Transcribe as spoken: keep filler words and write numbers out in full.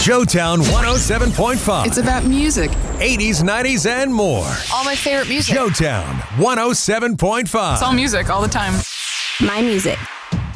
Joetown one oh seven point five. It's about music. eighties, nineties, and more. All my favorite music. Joetown one oh seven point five. It's all music all the time. My music.